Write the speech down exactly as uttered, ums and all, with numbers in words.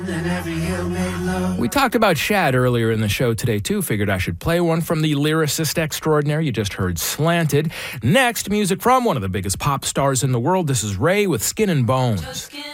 We talked about Shad earlier in the show today, too. Figured I should play one from the lyricist extraordinaire. You just heard Slanted. Next, music from one of the biggest pop stars in the world. This is Ray with Skin and Bones.